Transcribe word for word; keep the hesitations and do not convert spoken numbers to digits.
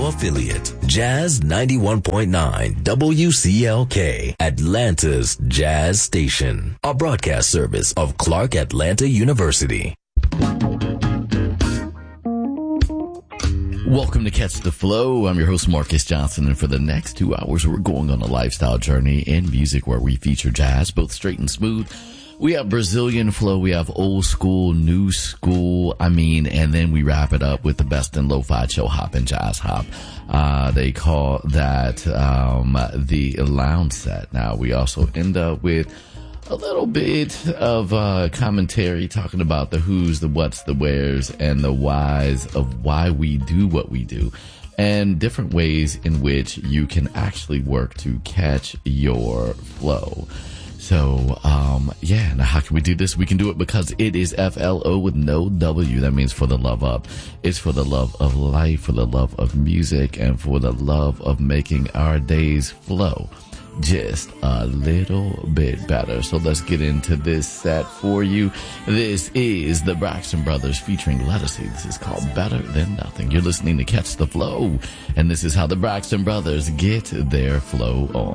affiliate, Jazz ninety-one point nine W C L K, Atlanta's Jazz Station, a broadcast service of Clark Atlanta University. Welcome to Catch the Flow. I'm your host, Marcus Johnson, and for the next two hours, we're going on a lifestyle journey in music where we feature jazz, both straight and smooth. We have Brazilian flow, we have old school, new school, I mean, and then we wrap it up with the best in lo-fi, chill hop, and jazz hop. Uh, they call that um the lounge set. Now, we also end up with a little bit of uh commentary talking about the who's, the what's, the where's, and the whys of why we do what we do, and different ways in which you can actually work to catch your flow. So, um, yeah, now how can we do this? We can do it because it is F L O with no W. That means for the love of. It's for the love of life, for the love of music, and for the love of making our days flow just a little bit better. So let's get into this set for you. This is the Braxton Brothers featuring Lettucey. This is called Better Than Nothing. You're listening to Catch the Flow, and this is how the Braxton Brothers get their flow on.